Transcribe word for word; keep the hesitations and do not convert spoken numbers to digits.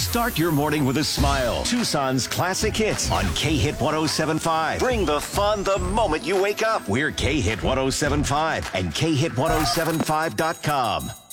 Start your morning with a smile. Tucson's classic hits on K-Hit one oh seven point five. Bring the fun the moment you wake up. We're K-Hit one oh seven point five and K Hit one oh seven five dot com.